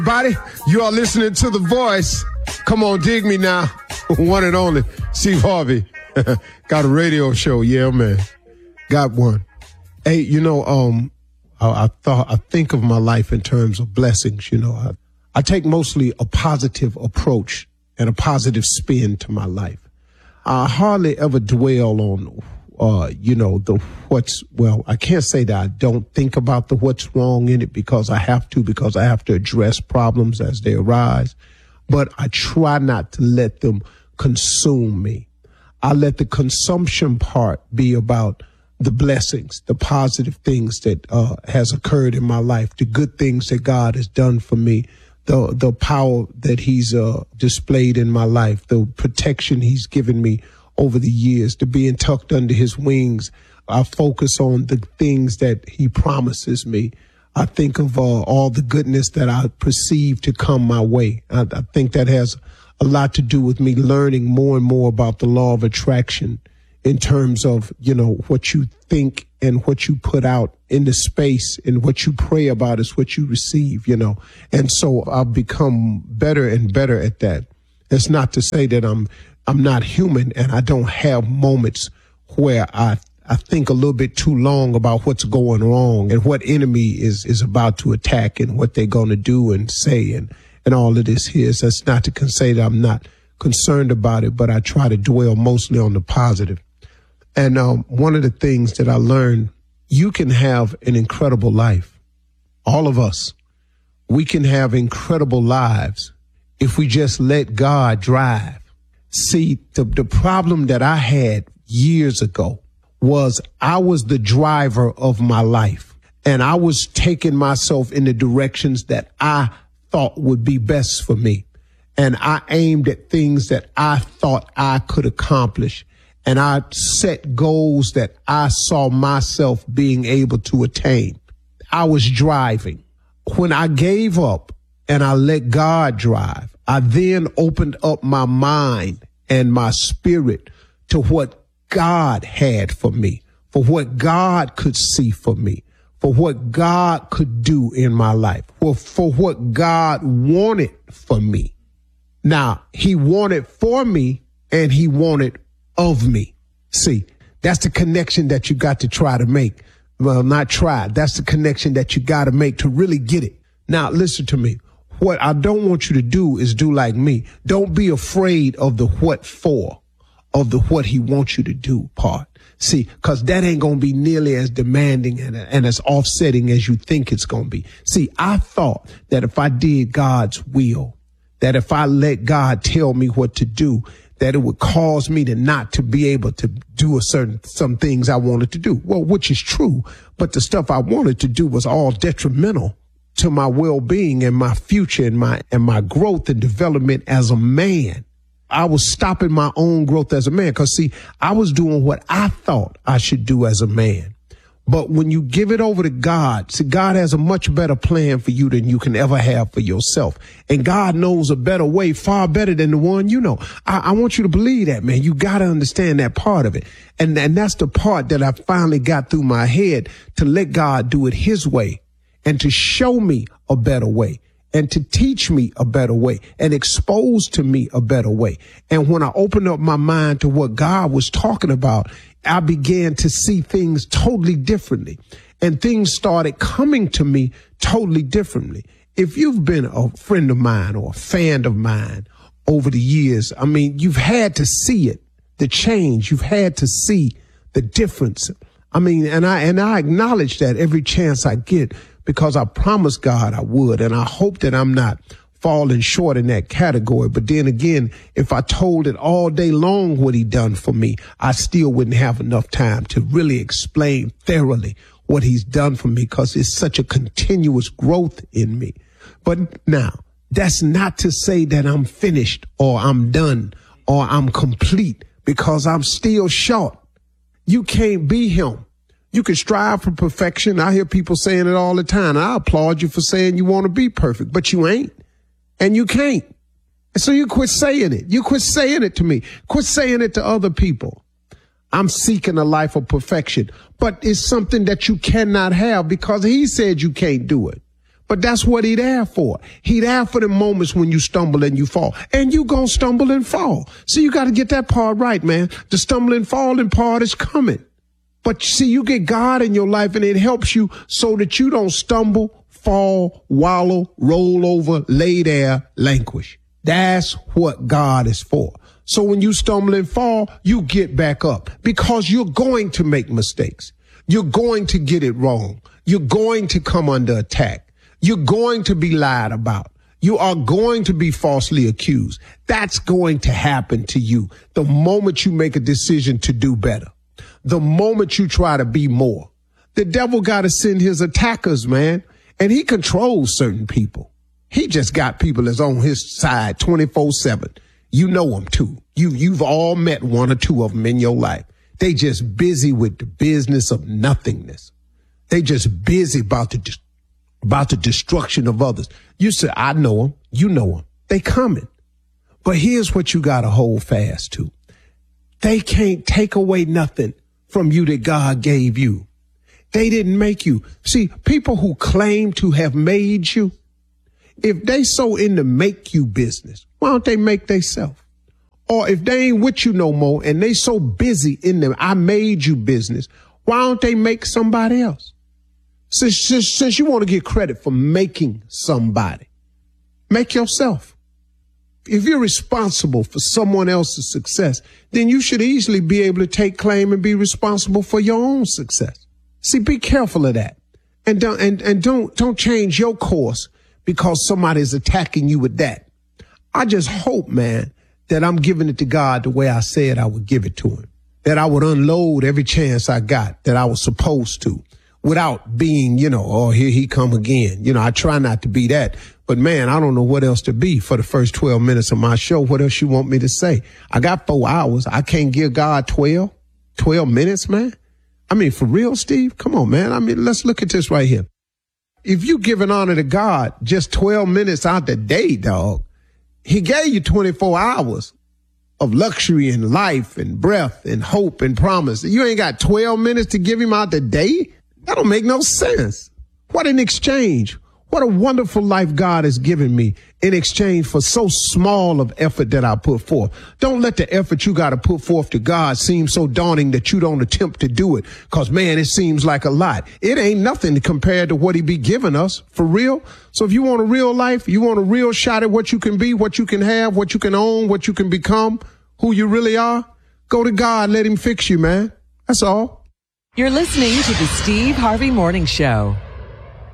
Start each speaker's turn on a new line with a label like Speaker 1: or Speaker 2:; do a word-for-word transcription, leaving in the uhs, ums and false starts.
Speaker 1: Everybody, you are listening to The Voice. Come on, dig me now. One and only, Steve Harvey. Got a radio show, yeah, man. Got one. Hey, you know, um, I, I thought I think of my life in terms of blessings. You know, I, I take mostly a positive approach and a positive spin to my life. I hardly ever dwell on, uh, you know, the what's, well, I can't say that I don't think about the what's wrong in it because I have to, because I have to address problems as they arise. But I try not to let them consume me. I let the consumption part be about the blessings, the positive things that uh, has occurred in my life, the good things that God has done for me, the the power that he's uh, displayed in my life, the protection he's given me over the years, to being tucked under his wings. I focus on the things that he promises me. I think of uh, all the goodness that I perceive to come my way. I, I think that has a lot to do with me learning more and more about the law of attraction in terms of, you know, what you think and what you put out in the space, and what you pray about is what you receive, you know. And so I've become better and better at that. It's not to say that I'm I'm not human and I don't have moments where I I think a little bit too long about what's going wrong and what enemy is is about to attack and what they're going to do and say and and all of this here. So that's not to say that I'm not concerned about it, but I try to dwell mostly on the positive. And um, one of the things that I learned, you can have an incredible life. All of us, we can have incredible lives if we just let God drive. See, the, the problem that I had years ago was I was the driver of my life, and I was taking myself in the directions that I thought would be best for me. And I aimed at things that I thought I could accomplish. And I set goals that I saw myself being able to attain. I was driving. When I gave up and I let God drive, I then opened up my mind and my spirit to what God had for me, for what God could see for me, for what God could do in my life, for, for what God wanted for me. Now, he wanted for me and he wanted of me. See, that's the connection that you got to try to make. Well, not try. That's the connection that you got to make to really get it. Now, listen to me. What I don't want you to do is do like me. Don't be afraid of the what for, of the what he wants you to do part. See, because that ain't going to be nearly as demanding and, and as offsetting as you think it's going to be. See, I thought that if I did God's will, that if I let God tell me what to do, that it would cause me to not to be able to do a certain, some things I wanted to do. Well, which is true, but the stuff I wanted to do was all detrimental to my well-being and my future and my, and my growth and development as a man. I was stopping my own growth as a man because, see, I was doing what I thought I should do as a man. But when you give it over to God, see, God has a much better plan for you than you can ever have for yourself. And God knows a better way, far better than the one you know. I, I want you to believe that, man. You got to understand that part of it. And, and that's the part that I finally got through my head, to let God do it his way and to show me a better way and to teach me a better way and expose to me a better way. And when I opened up my mind to what God was talking about, I began to see things totally differently, and things started coming to me totally differently. If you've been a friend of mine or a fan of mine over the years, I mean, you've had to see it, the change. You've had to see the difference. I mean, and I, and I acknowledge that every chance I get, because I promised God I would. And I hope that I'm not falling short in that category. But then again, if I told it all day long what he done for me, I still wouldn't have enough time to really explain thoroughly what he's done for me, because it's such a continuous growth in me. But now, that's not to say that I'm finished or I'm done or I'm complete, because I'm still short. You can't be him. You can strive for perfection. I hear people saying it all the time. I applaud you for saying you want to be perfect, but you ain't. And you can't. And so you quit saying it. You quit saying it to me. Quit saying it to other people. I'm seeking a life of perfection, but it's something that you cannot have because he said you can't do it. But that's what he there for. He there for the moments when you stumble and you fall. And you gonna stumble and fall. So you got to get that part right, man. The stumble and falling part is coming. But see, you get God in your life and it helps you so that you don't stumble, fall, wallow, roll over, lay there, languish. That's what God is for. So when you stumble and fall, you get back up because you're going to make mistakes. You're going to get it wrong. You're going to come under attack. You're going to be lied about. You are going to be falsely accused. That's going to happen to you the moment you make a decision to do better. The moment you try to be more. The devil got to send his attackers, man, and he controls certain people. He just got people that's on his side twenty-four seven. You know them too. You, you've all met one or two of them in your life. They just busy with the business of nothingness. They just busy about the about the destruction of others. You say, I know them. You know them. They coming. But here's what you got to hold fast to. They can't take away nothing from you that God gave you. They didn't make you. See, people who claim to have made you, if they so in the make you business, why don't they make theyself? Or if they ain't with you no more and they so busy in them, I made you business, why don't they make somebody else? Since, since, since you want to get credit for making somebody, make yourself. If you're responsible for someone else's success, then you should easily be able to take claim and be responsible for your own success. See, be careful of that. And don't, and, and don't, don't change your course because somebody's attacking you with that. I just hope, man, that I'm giving it to God the way I said I would give it to him, that I would unload every chance I got that I was supposed to without being, you know, oh, here he come again. You know, I try not to be that, but man, I don't know what else to be for the first twelve minutes of my show. What else you want me to say? I got four hours. I can't give God twelve, twelve minutes, man. I mean, for real, Steve, come on, man. I mean, let's look at this right here. If you giving honor to God just twelve minutes out the day, dog, he gave you twenty-four hours of luxury and life and breath and hope and promise. You ain't got twelve minutes to give him out the day? That don't make no sense. What an exchange. What a wonderful life God has given me in exchange for so small of effort that I put forth. Don't let the effort you got to put forth to God seem so daunting that you don't attempt to do it. Cause man, it seems like a lot. It ain't nothing compared to what he be giving us for real. So if you want a real life, you want a real shot at what you can be, what you can have, what you can own, what you can become, who you really are, go to God. Let him fix you, man. That's all.
Speaker 2: You're listening to the Steve Harvey Morning Show.